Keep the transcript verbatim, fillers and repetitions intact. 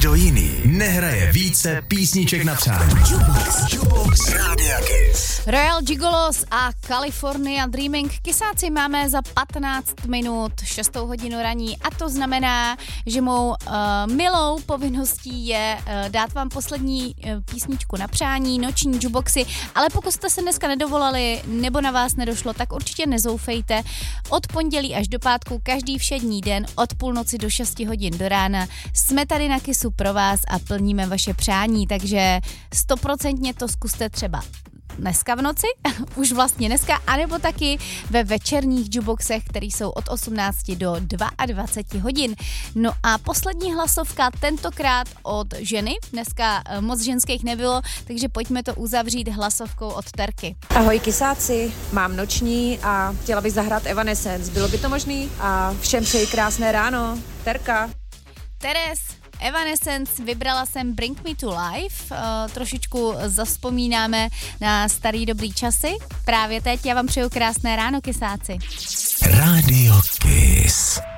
Nikdo jiný nehraje více písniček na přání. Jukebox, Jukebox Rádia Kiss. Royal Gigolos a California Dreaming. Kysáci máme za patnáct minut, šestou hodinu raní a to znamená, že mou uh, milou povinností je uh, dát vám poslední uh, písničku na přání, noční jukeboxy, ale pokud jste se dneska nedovolali nebo na vás nedošlo, tak určitě nezoufejte. Od pondělí až do pátku každý všední den od půlnoci do šesti hodin do rána jsme tady na Kissu pro vás a plníme vaše přání, takže stoprocentně to zkuste třeba dneska v noci, už vlastně dneska, anebo taky ve večerních jukeboxech, které jsou od osmnácti do dvaceti dvou hodin. No a poslední hlasovka tentokrát od ženy, dneska moc ženských nebylo, takže pojďme to uzavřít hlasovkou od Terky. Ahoj kysáci, mám noční a chtěla bych zahrát Evanescence, bylo by to možný? A všem přeji krásné ráno, Terka. Teres, Evanescence, vybrala jsem Bring Me to Life, uh, trošičku zavzpomínáme na starý dobrý časy. Právě teď já vám přeju krásné ráno, kysáci. Rádio Kiss.